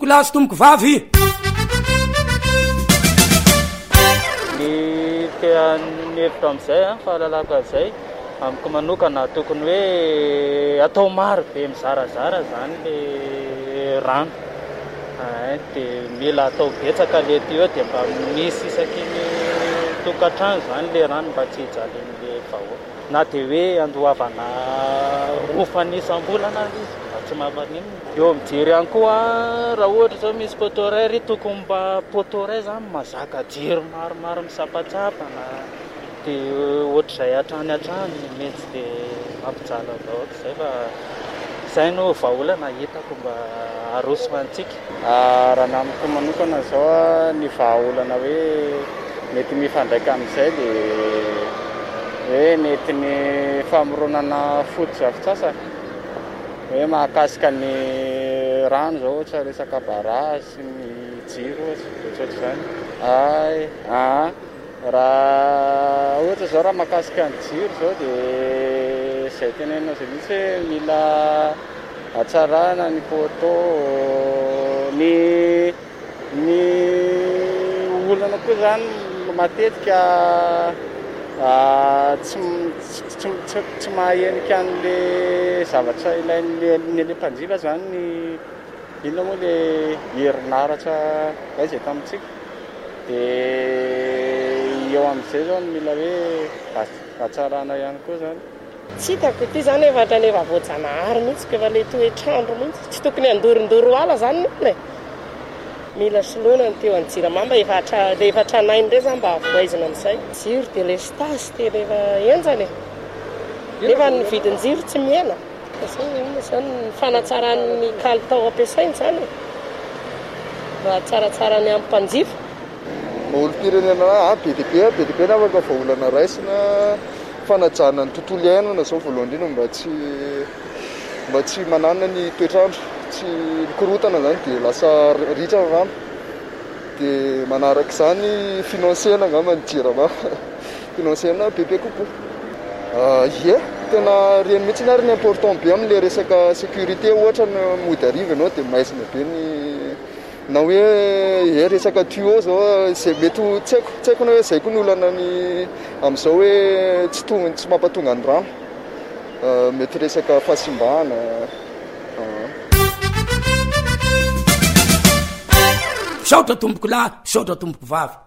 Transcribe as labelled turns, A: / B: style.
A: tomboko lahy sy tomboko vavy.
B: Ny tean'ny hevitra amin'izay fahalalako azay amiko manokana tokony hoe atao maro be mizarazara zany le rano dia mila atao betsaka le teo dia mba misy isaky ny tokantrano zany le rano mba tsy hijalin'le vahoaka na dia hoe andohavana rofany isam-bolana izy mba tsy mamanino. Eo mijery ihany koa raha ohatra zao misy potoray ry tokony mba potoray zany mazaka jiro maromaro misapatsapana dia ohatr'izay hatrany mety dia mampijala vahoaka izay fa izay no vahaolana hitako mba arosona antsika.
C: Raha namiko manokana zao ny vahaolana hoe mety mifandraika amin'izay dia hoe mety ny famoronana foto-drafitrasa hoe mahakasika ny rano zao ohatra resaka bara sy ny jiro ohatr'izany. Raha ohatra zao raha mahakasika ny jiro zao dia izay tenenina izay mihitsy hoe mila hatsarana ny poto ny olana koa zany matetika tsy mahahenika an'le zavatra ilain'ny mpanjifa zany ny inona moa le herinaratra izay tamintsika dia eo amin'izay zao mila hoe hatsarana ihany koa zany.
D: Tsy hitako ity zany evatra ny efa voajanahary mihitsy efa le toetrandro mihitsy tsy tokony andorindoro ala zany olona mila soloina ny teo any Jiramamba efa tranainy ndray zany mba avoaizina amin'izay jiro dia le stasy tena efa enjany nefa ny vidin-jiro tsy miena zany fanatsaran'ny kalitao ampiasainy zany raha tsaratsarany amin'ny mpanjifa.
E: Olo-pirenena be dia be na afaka vahaolana raisina fanajana ny tontolo iainana zao voalohany indrindra mba tsy manana ny toetrandro tsy mikorotana zany dia lasa ritra rano dia manaraka izany finansena angamba ny Jirama finansena bebe kokoa. Tena reny mihitsy ary ny important be amin'le resaka sécurité ohatra ny mody ariva ianao dia maizina be ny na hoe resaka tuyau zao izay mety tsy haiko na hoe izay koa ny olana ny amin'izao hoe tsy mampatonga ny rano mety resaka fahasimbana.
A: Saotra tomboko lahy, saotra tomboko vavy.